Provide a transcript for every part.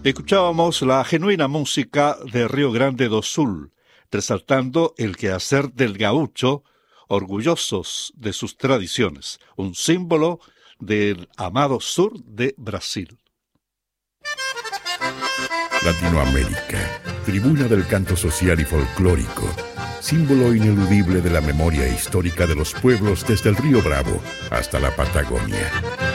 Escuchábamos la genuina música de Río Grande do Sul, resaltando el quehacer del gaucho, orgullosos de sus tradiciones, un símbolo del amado sur de Brasil. Latinoamérica, tribuna del canto social y folclórico, símbolo ineludible de la memoria histórica de los pueblos desde el Río Bravo hasta la Patagonia.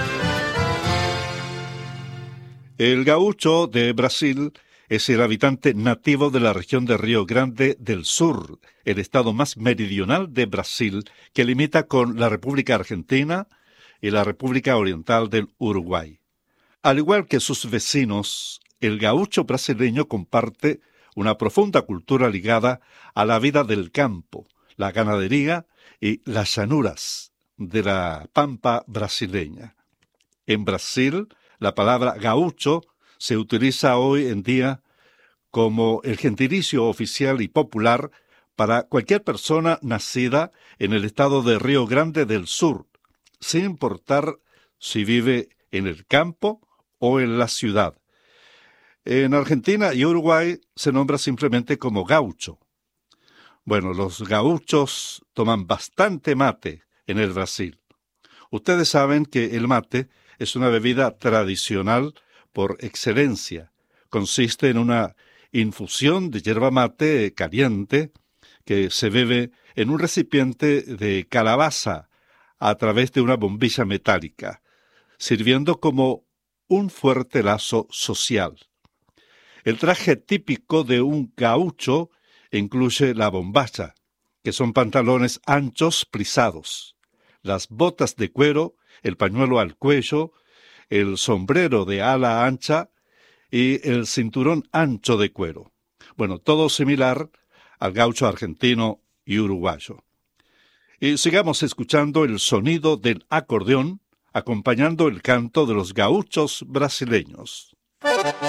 El gaucho de Brasil es el habitante nativo de la región de Río Grande del Sur, el estado más meridional de Brasil, que limita con la República Argentina y la República Oriental del Uruguay. Al igual que sus vecinos, el gaucho brasileño comparte una profunda cultura ligada a la vida del campo, la ganadería y las llanuras de la pampa brasileña. En Brasil, la palabra gaucho se utiliza hoy en día como el gentilicio oficial y popular para cualquier persona nacida en el estado de Río Grande del Sur, sin importar si vive en el campo o en la ciudad. En Argentina y Uruguay se nombra simplemente como gaucho. Bueno, los gauchos toman bastante mate en el Brasil. Ustedes saben que el mate es una bebida tradicional por excelencia. Consiste en una infusión de yerba mate caliente que se bebe en un recipiente de calabaza a través de una bombilla metálica, sirviendo como un fuerte lazo social. El traje típico de un gaucho incluye la bombacha, que son pantalones anchos plisados, las botas de cuero, el pañuelo al cuello, el sombrero de ala ancha y el cinturón ancho de cuero. Bueno, todo similar al gaucho argentino y uruguayo. Y sigamos escuchando el sonido del acordeón, acompañando el canto de los gauchos brasileños.